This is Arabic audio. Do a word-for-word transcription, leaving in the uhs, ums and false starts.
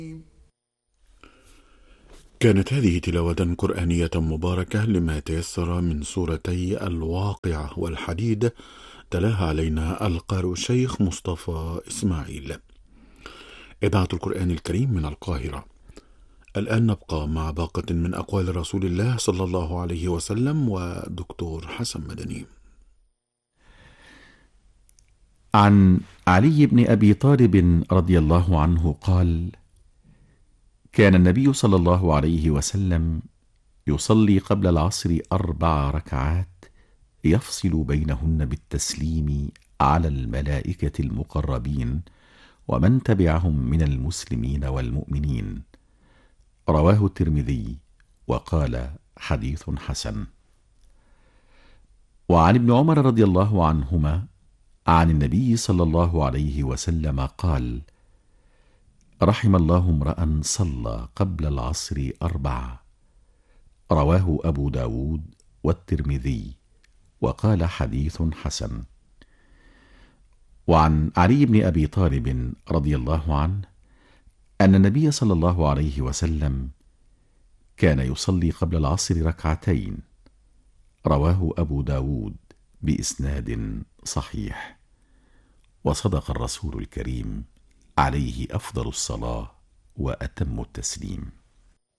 كانت هذه تلاوة قرآنية مباركة لما تيسر من سورتي الواقعة والحديد، تلاها علينا القارئ الشيخ مصطفى إسماعيل. إذاعة القرآن الكريم من القاهرة. الآن نبقى مع باقة من أقوال رسول الله صلى الله عليه وسلم ودكتور حسن مدني. عن علي بن أبي طالب رضي الله عنه قال: كان النبي صلى الله عليه وسلم يصلي قبل العصر أربع ركعات يفصل بينهن بالتسليم على الملائكة المقربين ومن تبعهم من المسلمين والمؤمنين. رواه الترمذي وقال: حديث حسن. وعن ابن عمر رضي الله عنهما عن النبي صلى الله عليه وسلم قال: رحم الله امرأ صلى قبل العصر أربعة. رواه أبو داود والترمذي وقال: حديث حسن. وعن علي بن أبي طالب رضي الله عنه أن النبي صلى الله عليه وسلم كان يصلي قبل العصر ركعتين. رواه أبو داود بإسناد صحيح. وصدق الرسول الكريم عليه أفضل الصلاة وأتم التسليم.